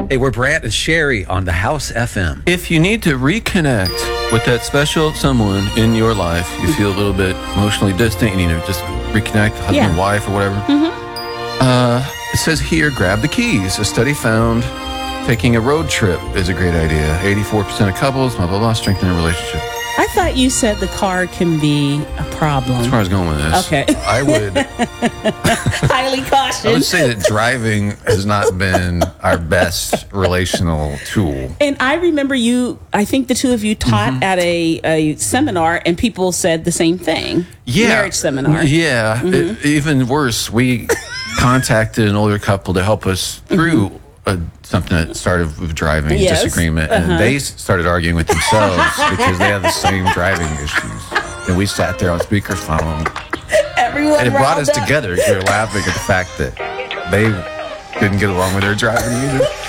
Hey, we're Brant and Sherry on the House FM. If you need to reconnect with that special someone in your life, you feel a little bit emotionally distant, you need to just reconnect, husband, wife, or whatever. It says here, grab the keys. A study found taking a road trip is a great idea. 84% of couples, blah, blah, blah, strengthen a relationship. I thought you said the car can be a problem. That's where I was going with this. Okay. I would Highly cautioned. I would say that driving has not been our best relational tool. And I remember I think the two of you taught at a seminar, and people said the same thing. Marriage seminar. Yeah. Even worse, we contacted an older couple to help us through something that started with driving disagreement, and they started arguing with themselves because they had the same driving issues. And we sat there on speakerphone. Everyone and it brought us riled up. together because we were laughing at the fact that they didn't get along with their driving either.